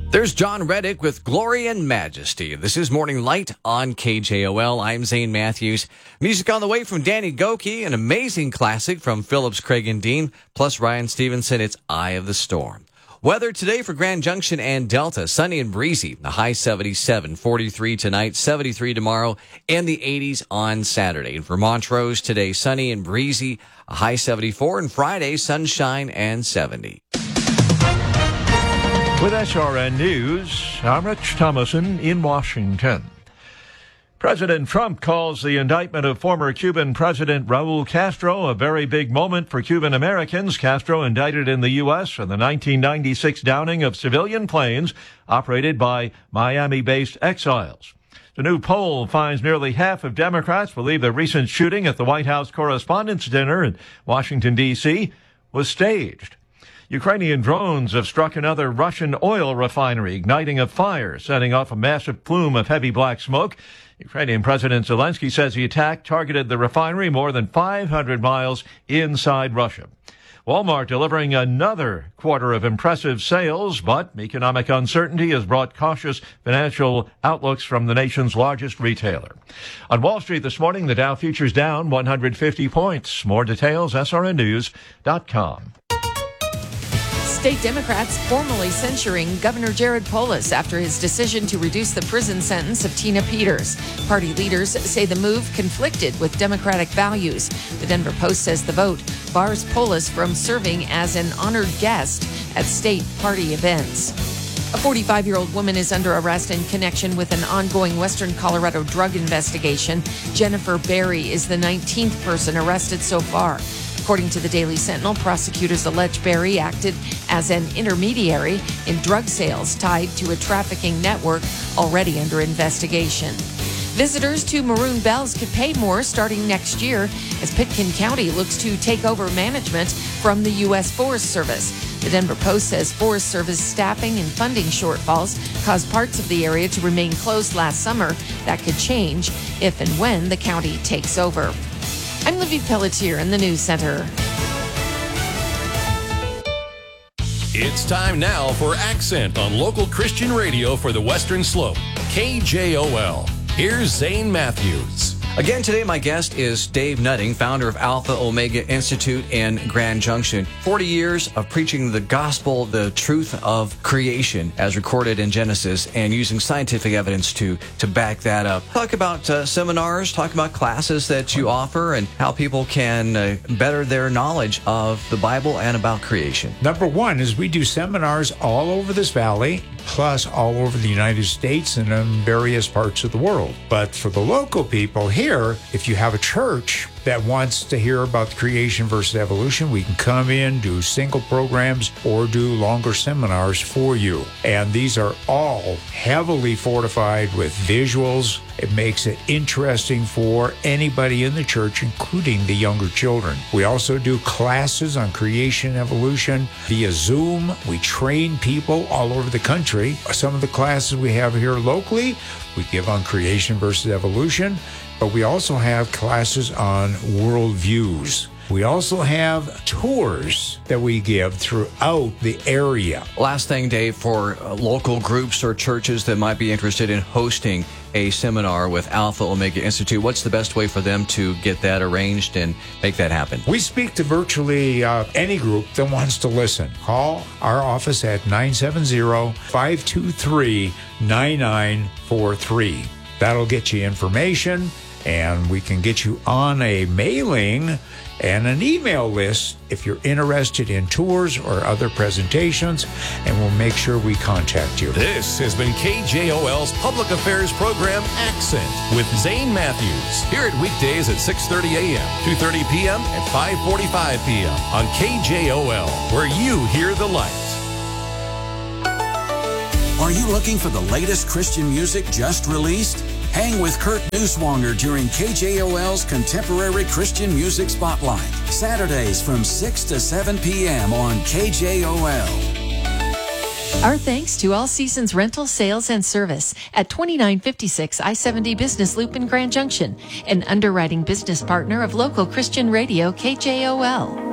There's John Reddick with Glory and Majesty. This is Morning Light on KJOL. I'm Zane Matthews. Music on the way from Danny Goki, an amazing classic from Phillips, Craig and Dean, plus Ryan Stevenson, it's Eye of the Storm. Weather today for Grand Junction and Delta, sunny and breezy, a high 77, 43 tonight, 73 tomorrow, and the 80s on Saturday. And for Montrose today, sunny and breezy, a high 74, and Friday, sunshine and 70. With SRN News, I'm Rich Thomason in Washington. President Trump calls the indictment of former Cuban President Raul Castro a very big moment for Cuban Americans. Castro indicted in the U.S. for the 1996 downing of civilian planes operated by Miami-based exiles. The new poll finds nearly half of Democrats believe the recent shooting at the White House Correspondents' Dinner in Washington, D.C. was staged. Ukrainian drones have struck another Russian oil refinery, igniting a fire, setting off a massive plume of heavy black smoke. Ukrainian President Zelensky says the attack targeted the refinery more than 500 miles inside Russia. Walmart delivering another quarter of impressive sales, but economic uncertainty has brought cautious financial outlooks from the nation's largest retailer. On Wall Street this morning, the Dow futures down 150 points. More details, srnnews.com. State Democrats formally censuring Governor Jared Polis after his decision to reduce the prison sentence of Tina Peters. Party leaders say the move conflicted with Democratic values. The Denver Post says the vote bars Polis from serving as an honored guest at state party events. A 45-year-old woman is under arrest in connection with an ongoing Western Colorado drug investigation. Jennifer Berry is the 19th person arrested so far. According to the Daily Sentinel, prosecutors allege Berry acted as an intermediary in drug sales tied to a trafficking network already under investigation. Visitors to Maroon Bells could pay more starting next year as Pitkin County looks to take over management from the U.S. Forest Service. The Denver Post says Forest Service staffing and funding shortfalls caused parts of the area to remain closed last summer. That could change if and when the county takes over. I'm Libby Pelletier in the News Center. It's time now for Accent on local Christian radio for the Western Slope. KJOL. Here's Zane Matthews. Again, today my guest is Dave Nutting, founder of Alpha Omega Institute in Grand Junction. 40 years of preaching the gospel, the truth of creation as recorded in Genesis, and using scientific evidence to back that up. Talk about seminars, talk about classes that you offer, and how people can better their knowledge of the Bible and about creation. Number one is we do seminars all over this valley, plus all over the United States and in various parts of the world. But for the local people here, if you have a church that wants to hear about the creation versus evolution, we can come in, do single programs, or do longer seminars for you. And these are all heavily fortified with visuals. It makes it interesting for anybody in the church, including the younger children. We also do classes on creation and evolution via Zoom. We train people all over the country. Some of the classes we have here locally, we give on creation versus evolution, but we also have classes on worldviews. We also have tours that we give throughout the area. Last thing, Dave, for local groups or churches that might be interested in hosting a seminar with Alpha Omega Institute, what's the best way for them to get that arranged and make that happen? We speak to virtually any group that wants to listen. Call our office at 970-523-9943. That'll get you information, and we can get you on a mailing and an email list if you're interested in tours or other presentations, and we'll make sure we contact you. This has been KJOL's Public Affairs Program Accent with Zane Matthews. Hear it weekdays at 6:30 a.m., 2:30 p.m., and 5:45 p.m. on KJOL, where you hear the light. Are you looking for the latest Christian music just released? Hang with Kurt Neuswanger during KJOL's Contemporary Christian Music Spotlight, Saturdays from 6 to 7 p.m. on KJOL. Our thanks to All Seasons Rental, Sales, and Service at 2956 I-70 Business Loop in Grand Junction, an underwriting business partner of local Christian radio KJOL.